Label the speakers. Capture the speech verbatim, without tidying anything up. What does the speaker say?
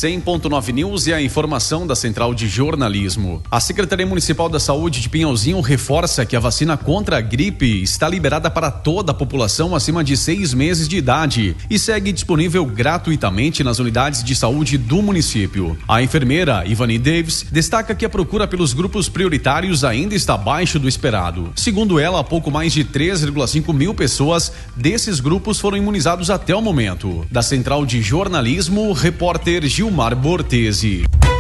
Speaker 1: cem ponto nove News e a informação da Central de Jornalismo. A Secretaria Municipal da Saúde de Pinhalzinho reforça que a vacina contra a gripe está liberada para toda a população acima de seis meses de idade e segue disponível gratuitamente nas unidades de saúde do município. A enfermeira Ivani Davis destaca que a procura pelos grupos prioritários ainda está abaixo do esperado. Segundo ela, pouco mais de três vírgula cinco mil pessoas desses grupos foram imunizados até o momento. Da Central de Jornalismo, repórter Gilmar Bortesi.